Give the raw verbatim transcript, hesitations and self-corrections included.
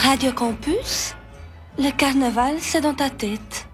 Radio Campus, le carnaval, c'est dans ta tête.